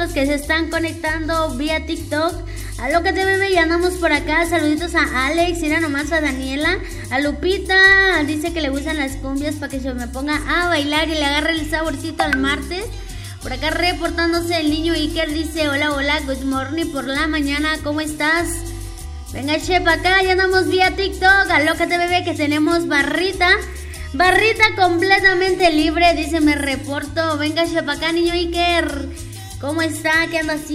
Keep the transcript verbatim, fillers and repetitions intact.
que se están conectando vía TikTok. Alócate, bebé, ya andamos por acá. Saluditos a Alex, mira nomás a Daniela, a Lupita, dice que le gustan las cumbias para que se me ponga a bailar y le agarre el saborcito al martes. Por acá reportándose el niño Iker, dice hola, hola, good morning por la mañana, ¿cómo estás? Venga, che, para acá, ya andamos vía TikTok. Alócate, bebé, que tenemos barrita. Barrita completamente libre, dice, me reporto. Venga, che, para acá, niño Iker. ¿Cómo está? ¿Qué anda haciendo?